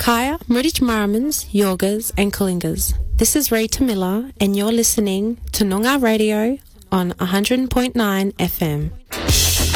Kaya, Murich Maramans, Yogas and Kalingas. This is Rita Miller and you're listening to Noongar Radio on 100.9 FM.